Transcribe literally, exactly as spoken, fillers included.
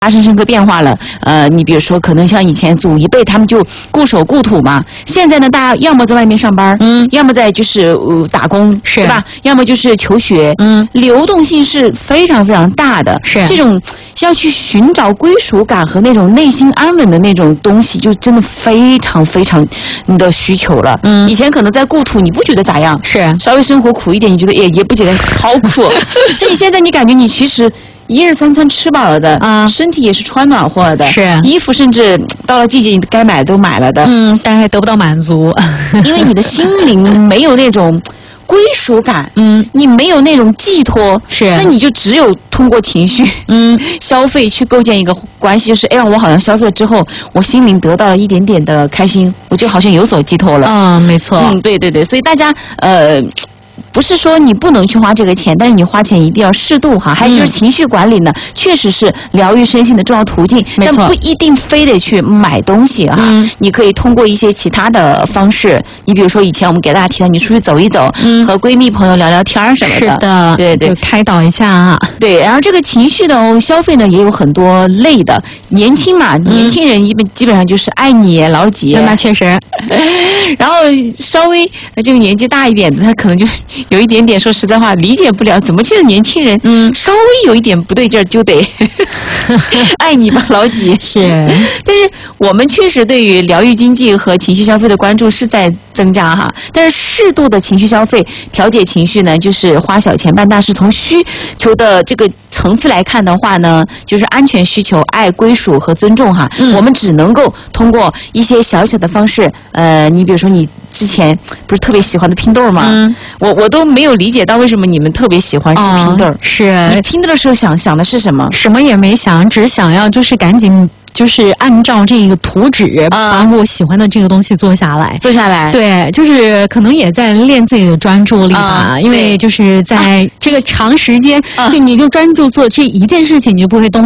发生深刻变化了。呃，你比如说，可能像以前祖一辈他们就固守故土嘛，现在呢，大家要么在外面上班，嗯，要么在就是呃打工，是对吧？要么就是求学，嗯，流动性是非常非常大的。是这种要去寻找归属感和那种内心安稳的那种东西，就真的非常非常你的需求了。嗯，以前可能在故土你不觉得咋样，是稍微生活苦一点，你觉得也也不觉得好苦。那你现在你感觉你其实。一日三餐吃饱了的，啊，身体也是穿暖和了的，是衣服甚至到了季节你该买都买了的， 嗯，但还得不到满足， 因为你的心灵没有那种归属感，嗯，你没有那种寄托，是，那你就只有通过情绪，嗯，消费去构建一个关系，就是哎呀，我好像消费了之后，我心灵得到了一点点的开心，我就好像有所寄托了， 嗯，没错， 嗯，对对对，所以大家呃。不是说你不能去花这个钱，但是你花钱一定要适度哈。还有就是情绪管理呢，嗯、确实是疗愈身心的重要途径，但不一定非得去买东西哈。嗯、你可以通过一些其他的方式，你比如说以前我们给大家提到，你出去走一走，嗯、和闺蜜朋友聊聊天什么的。 是的， 对对， 就开导一下啊。 对，然后这个情绪的消费呢，也有很多类的。年轻嘛，嗯、年轻人基本基本上就是爱你老几。 那确实。 然后稍微这个年纪大一点的，他可能就。有一点点，说实在话，理解不了，怎么现在年轻人，嗯，稍微有一点不对劲儿，就得爱你吧，老几。 是， 但是我们确实对于疗愈经济和情绪消费的关注是在增加哈。但是适度的情绪消费，调节情绪呢，就是花小钱办大事。从需求的这个层次来看的话呢，就是安全需求、爱、归属和尊重哈。嗯、我们只能够通过一些小小的方式，呃，你比如说你之前不是特别喜欢的拼豆吗？嗯、我我都没有理解到为什么你们特别喜欢吃拼豆。哦、 是你拼豆的时候想想的是什么？ 什么也没想，只想要就是赶紧。就是按照这个图纸把我喜欢的这个东西做下来， 做下来。 对，就是可能也在练自己的专注力吧，因为就是在这个长时间，就你就专注做这一件事情，你就不会东。